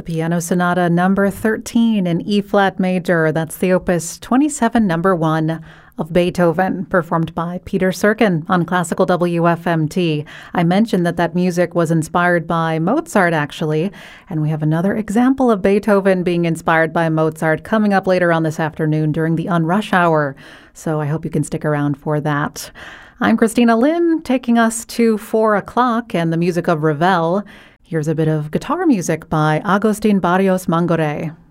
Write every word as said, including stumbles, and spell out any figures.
Piano Sonata number thirteen in E-flat major. That's the opus twenty-seven, number one of Beethoven, performed by Peter Serkin on Classical W F M T. I mentioned that that music was inspired by Mozart, actually, and we have another example of Beethoven being inspired by Mozart coming up later on this afternoon during the Unrush Hour. So I hope you can stick around for that. I'm Christina Lin, taking us to four o'clock and the music of Ravel. Here's a bit of guitar music by Agustin Barrios Mangoré.